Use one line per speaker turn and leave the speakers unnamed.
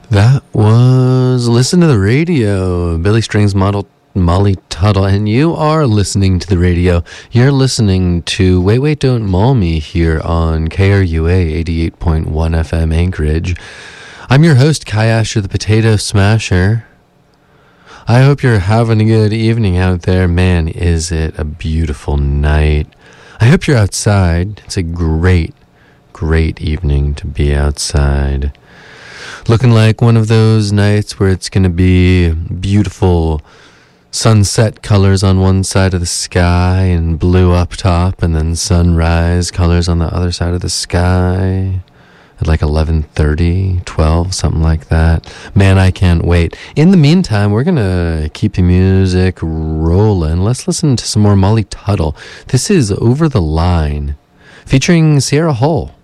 That was Listen to the Radio, Billy Strings model Molly Tuttle, and you are listening to the radio. You're listening to Wait Wait Don't Maul Me here on KRUA 88.1 FM Anchorage. I'm your host, Kai Asher, the Potato Smasher. I hope you're having a good evening out there. Man, is it a beautiful night. I hope you're outside. It's a great, great evening to be outside. Looking like one of those nights where it's going to be beautiful sunset colors on one side of the sky and blue up top, and then sunrise colors on the other side of the sky at like 11:30, 12, something like that. Man, I can't wait. In the meantime, we're going to keep the music rolling. Let's listen to some more Molly Tuttle. This is Over the Line, featuring Sierra Hull.